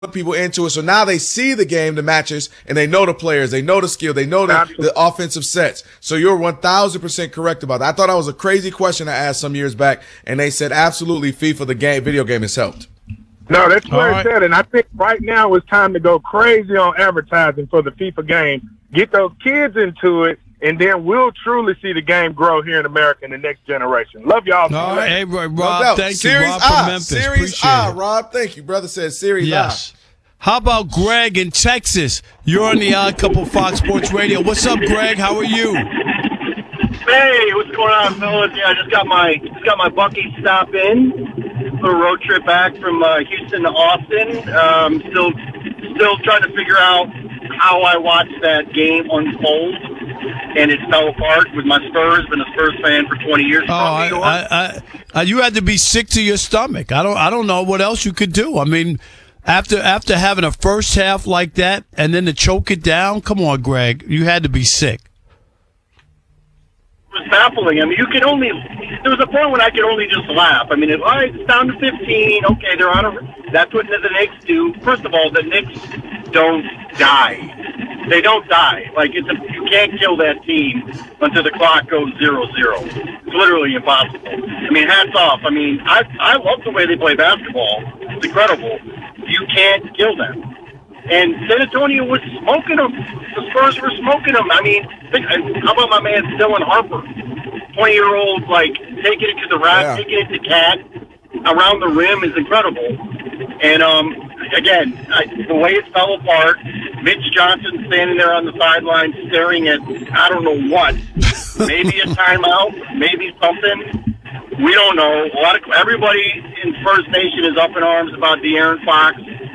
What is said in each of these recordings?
people into it. So now they see the game, the matches, and they know the players, they know the skill, they know the offensive sets. So you're 1,000% correct about that. I thought that was a crazy question I asked some years back, and they said absolutely FIFA, the video game, has helped. No, that's what I said, and I think right now it's time to go crazy on advertising for the FIFA game. Get those kids into it, and then we'll truly see the game grow here in America in the next generation. Love y'all. All right, hey, Rob, No thank Series you. Rob I. from Memphis. Series Appreciate I, it. Rob. Thank you. Brother said Series Yes. I. How about Greg in Texas? You're on the Odd Couple Fox Sports Radio. What's up, Greg? How are you? Hey, what's going on, fellas? Yeah, I just got my Bucky stop in. A road trip back from Houston to Austin. Still trying to figure out how I watched that game unfold, and it fell apart with my Spurs. Been a Spurs fan for 20 years. You had to be sick to your stomach. I don't know what else you could do. I mean, after having a first half like that and then to choke it down, come on, Greg, you had to be sick. It was baffling. I mean, there was a point when I could only just laugh. I mean, it's down to 15. Okay, they're on that's what the Knicks do. First of all, the Knicks don't die. They don't die. Like, you can't kill that team until the clock goes 0-0. It's literally impossible. I mean, hats off. I mean, I love the way they play basketball. It's incredible. You can't kill them. And San Antonio was smoking them. The Spurs were smoking them. I mean, how about my man Dylan Harper? 20-year-old, like, taking it to the rack, taking it to Cat around the rim is incredible. And, again, the way it fell apart, Mitch Johnson standing there on the sideline staring at, I don't know what, maybe a timeout, maybe something. We don't know. Everybody in First Nation is up in arms about De'Aaron Fox.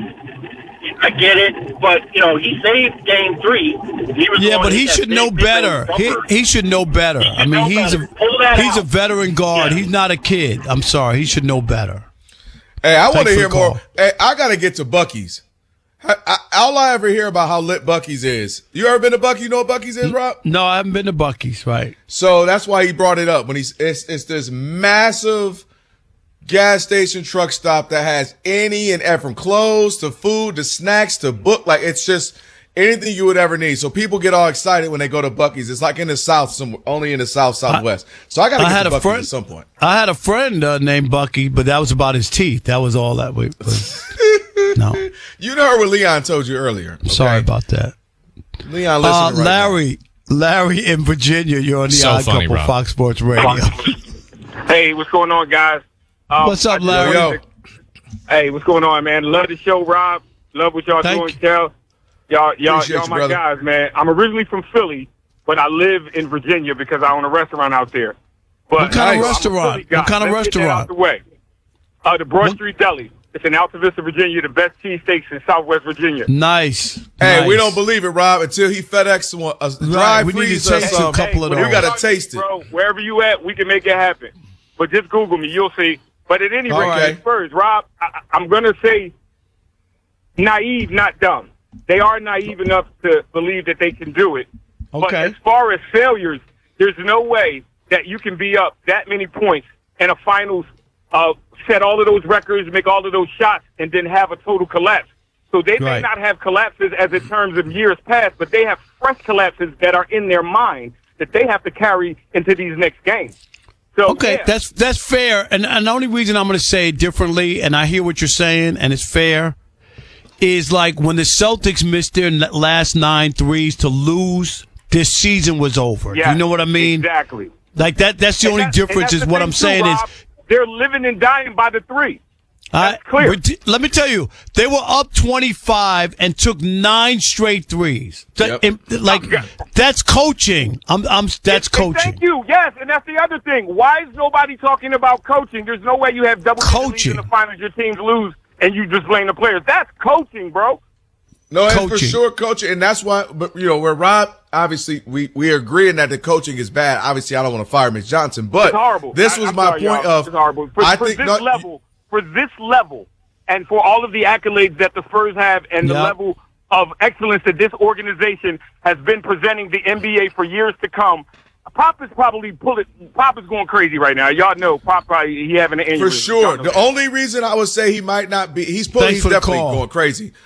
I get it, but he saved Game 3. But he should know better. He should know better. I mean, he's a veteran guard. He's not a kid. I'm sorry. He should know better. Hey, I want to hear more. Hey, I got to get to Buc-ee's. All I ever hear about how lit Buc-ee's is. You ever been to Buc-ee's? You know what Buc-ee's is, Rob? No, I haven't been to Buc-ee's, right. So that's why he brought it up. When it's this massive gas station truck stop that has any and every, from clothes to food to snacks to book. Like, it's just anything you would ever need. So people get all excited when they go to Buc-ee's. It's like in the South, somewhere, only in the Southwest. So I got to get to Buc-ee's at some point. I had a friend named Bucky, but that was about his teeth. That was all that was. No. You heard what Leon told you earlier. Okay? Sorry about that. Leon, listen right Larry in Virginia, you're on the Odd Couple Rob. Fox Sports Radio. Hey, what's going on, guys? What's up, Larry? Yo. Hey, what's going on, man? Love the show, Rob. Love what y'all doing, Kel. Y'all my brother. guys, man. I'm originally from Philly, but I live in Virginia because I own a restaurant out there. But What kind of restaurant? What kind of Let's get that out restaurant? the way. The Broad Street Deli. It's in Alta Vista, Virginia, the best cheesesteaks in Southwest Virginia. Nice. Hey, nice. we don't believe it, Rob, until he FedEx a dry we need to freeze or taste a something. couple of those. We got to taste it. Bro, wherever you at, we can make it happen. But just Google me. You'll see. But at any All rate, right. Spurs, Rob, I'm going to say naive, not dumb. They are naive enough to believe that they can do it. But Okay. as far as failures, there's no way that you can be up that many points in a finals, set all of those records, make all of those shots, and then have a total collapse. So they may Right. not have collapses as in terms of years past, but they have fresh collapses that are in their mind that they have to carry into these next games. So, Okay, yeah. that's fair. And the only reason I'm going to say it differently, and I hear what you're saying, and it's fair, is like when the Celtics missed their last 9 threes to lose, this season was over. Yeah, You know what I mean? Exactly. Like that's the only difference is what I'm saying is they're living and dying by the three. That's clear. Let me tell you, they were up 25 and took 9 straight threes. That's coaching. That's coaching. Thank you. Yes, and that's the other thing. Why is nobody talking about coaching? There's no way you have double digits in the finals. Your teams lose, and you just blame the players. That's coaching, bro. No, and for sure, coaching, and that's why. But where Rob, obviously, we are agreeing that the coaching is bad. Obviously, I don't want to fire Mitch Johnson, but It's horrible. this was my point of. It's horrible. For this level, and for all of the accolades that the Spurs have, and the level of excellence that this organization has been presenting the NBA for years to come, Pop is probably Pop is going crazy right now. Y'all know Pop probably he having an injury. For sure. The only reason I would say he might not be, he's definitely going crazy.